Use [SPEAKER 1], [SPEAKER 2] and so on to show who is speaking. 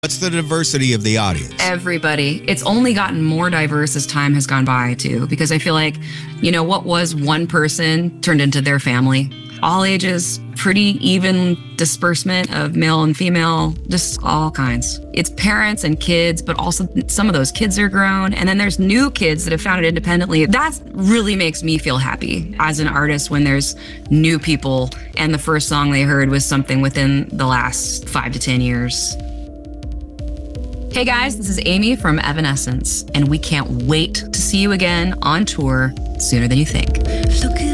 [SPEAKER 1] What's the diversity of the audience?
[SPEAKER 2] Everybody. It's only gotten more diverse as time has gone by, too, because I feel like, what was one person turned into their family. All ages, pretty even disbursement of male and female, just all kinds. It's parents and kids, but also some of those kids are grown. And then there's new kids that have found it independently. That really makes me feel happy as an artist when there's new people and the first song they heard was something within the last 5 to 10 years. Hey guys, this is Amy from Evanescence, and we can't wait to see you again on tour sooner than you think.